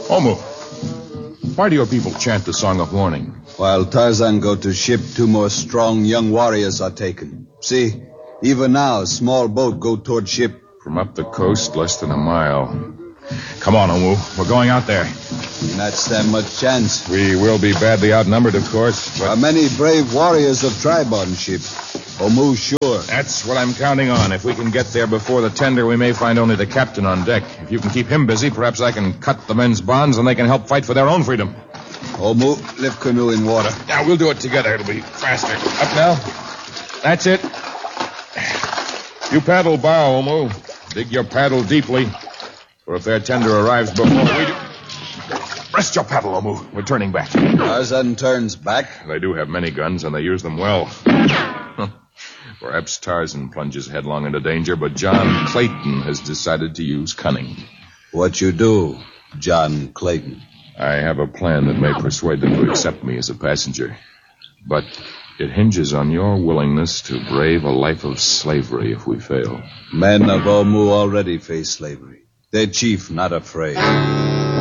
Omu, why do your people chant the song of warning? While Tarzan go to ship, 2 more strong young warriors are taken. See, even now, a small boat go toward ship. From up the coast, less than a mile. Come on, Omu. We're going out there. Not stand much chance. We will be badly outnumbered, of course, There are many brave warriors of tribe on ship. Omu, sure. That's what I'm counting on. If we can get there before the tender, we may find only the captain on deck. If you can keep him busy, perhaps I can cut the men's bonds and they can help fight for their own freedom. Omu, lift canoe in water. Now, we'll do it together. It'll be faster. Up now. That's it. You paddle bow, Omu. Dig your paddle deeply, for if their tender arrives before we do... Rest your paddle, Omu. We're turning back. Tarzan turns back. They do have many guns, and they use them well. Perhaps Tarzan plunges headlong into danger, but John Clayton has decided to use cunning. What you do, John Clayton? I have a plan that may persuade them to accept me as a passenger. But it hinges on your willingness to brave a life of slavery if we fail. Men of Omu already face slavery. Their chief not afraid.